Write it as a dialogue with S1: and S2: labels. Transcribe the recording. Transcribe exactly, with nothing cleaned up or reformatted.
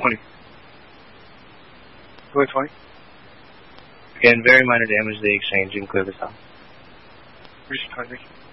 S1: twenty.
S2: Go ahead, twenty.
S1: Again, very minor damage to the exchange and clear this out.
S2: Reach target.